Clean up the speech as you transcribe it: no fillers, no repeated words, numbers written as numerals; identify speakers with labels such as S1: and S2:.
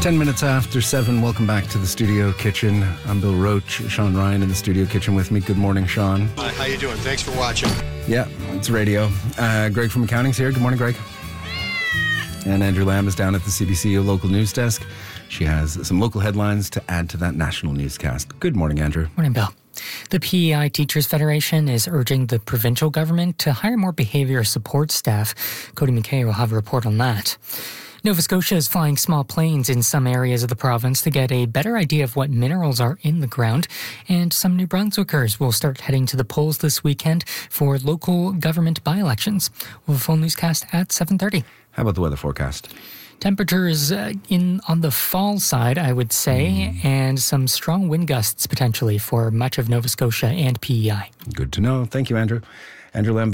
S1: 10 minutes after 7, welcome back to the Studio Kitchen. I'm Bill Roach, Sean Ryan in the Studio Kitchen with me. Good morning, Sean.
S2: Hi, how you doing? Thanks for watching.
S1: Yeah, it's radio. Greg from Accounting's here. Good morning, Greg. And Andrew Lamb is down at the CBC local news desk. She has some local headlines to add to that national newscast. Good morning, Andrew.
S3: Morning, Bill. The PEI Teachers Federation is urging the provincial government to hire more behaviour support staff. Cody McKay will have a report on that. Nova Scotia is flying small planes in some areas of the province to get a better idea of what minerals are in the ground. And some New Brunswickers will start heading to the polls this weekend for local government by-elections. We'll have a full newscast at 7:30.
S1: How about the weather forecast?
S3: Temperatures on the fall side, I would say, and some strong wind gusts potentially for much of Nova Scotia and PEI.
S1: Good to know. Thank you, Andrew. Andrew Lamb.